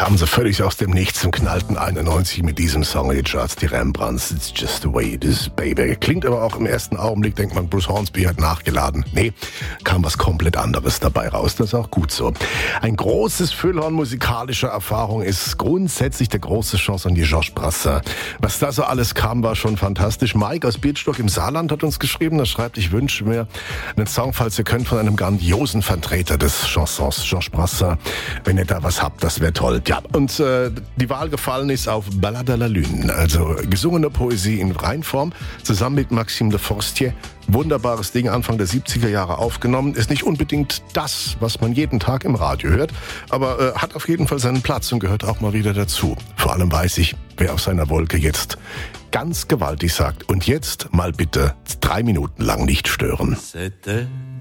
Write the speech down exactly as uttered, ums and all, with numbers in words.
kamen sie völlig aus dem Nichts und knallten einundneunzig mit diesem Song in die Charts, die Rembrandts. It's just the way it is, baby. Klingt aber auch im ersten Augenblick, denkt man, Bruce Hornsby hat nachgeladen. Nee, kam was komplett anderes dabei raus. Das ist auch gut so. Ein großes Füllhorn musikalischer Erfahrung ist grundsätzlich der große Chansonnier Georges Brassens. Was da so alles kam, war schon fantastisch. Mike aus Bierstock im Saarland hat uns geschrieben, er schreibt, ich wünsche mir einen Song, falls ihr könnt, von einem grandiosen Vertreter des Chansons, Georges Brassens. Wenn ihr da was habt, das wäre toll. Ja, und äh, die Wahl gefallen ist auf Ballade à la Lune, also gesungene Poesie in Reinform, zusammen mit Maxime de Forestier. Wunderbares Ding, Anfang der siebziger Jahre aufgenommen. Ist nicht unbedingt das, was man jeden Tag im Radio hört, aber äh, hat auf jeden Fall seinen Platz und gehört auch mal wieder dazu. Vor allem weiß ich, wer auf seiner Wolke jetzt ganz gewaltig sagt, und jetzt mal bitte drei Minuten lang nicht stören.